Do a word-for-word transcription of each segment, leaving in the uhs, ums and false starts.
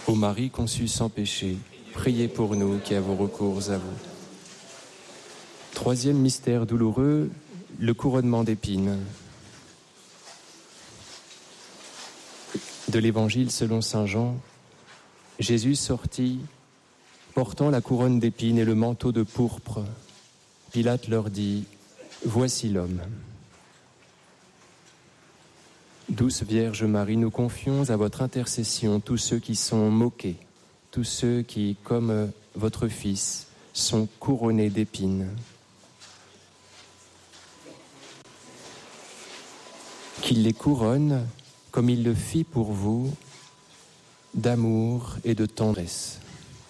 Ô Marie conçue sans péché, priez pour nous qui avons recours à vous. Troisième mystère douloureux, le couronnement d'épines. De l'Évangile selon saint Jean, Jésus sortit, portant la couronne d'épines et le manteau de pourpre. Pilate leur dit, « Voici l'homme ». Douce Vierge Marie, nous confions à votre intercession tous ceux qui sont moqués, tous ceux qui, comme votre Fils, sont couronnés d'épines. Qu'il les couronne, comme il le fit pour vous, d'amour et de tendresse.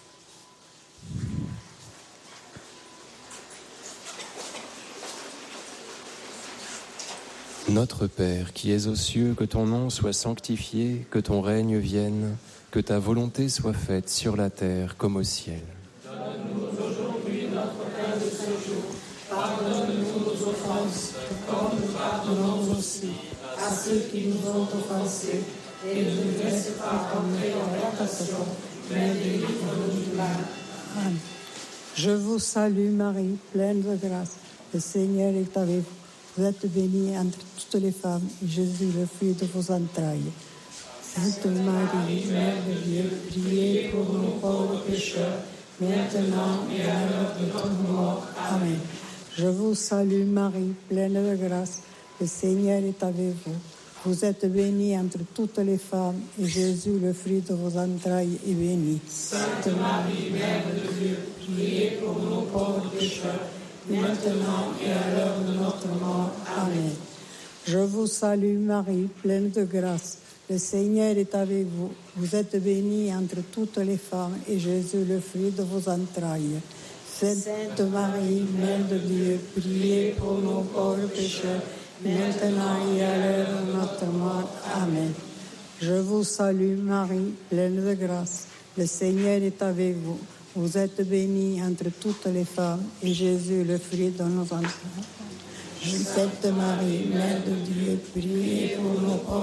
Notre Père, qui es aux cieux, que ton nom soit sanctifié, que ton règne vienne, que ta volonté soit faite sur la terre comme au ciel. Donne-nous aujourd'hui notre pain de ce jour. Pardonne-nous nos offenses, comme nous pardonnons aussi à ceux qui nous ont offensés. Et ne nous laisse pas entrer en tentation, mais délivre-nous du mal. Amen. Je vous salue Marie, pleine de grâce. Le Seigneur est avec vous. Vous êtes bénie entre toutes les femmes, et Jésus, le fruit de vos entrailles. Sainte Marie, Mère de Dieu, priez pour nos pauvres pécheurs, maintenant et à l'heure de notre mort. Amen. Je vous salue Marie, pleine de grâce. Le Seigneur est avec vous. Vous êtes bénie entre toutes les femmes, et Jésus, le fruit de vos entrailles, est béni. Sainte Marie, Mère de Dieu, priez pour nos pauvres pécheurs, maintenant et à l'heure de notre mort. Amen. Je vous salue Marie, pleine de grâce. Le Seigneur est avec vous. Vous êtes bénie entre toutes les femmes, et Jésus, le fruit de vos entrailles. Sainte Marie, Mère de Dieu, priez pour nos pauvres pécheurs, maintenant et à l'heure de notre mort. Amen. Je vous salue Marie, pleine de grâce. Le Seigneur est avec vous. Vous êtes bénie entre toutes les femmes, et Jésus, le fruit de nos entrailles. Sainte Marie, Mère de Dieu, priez pour nos pauvres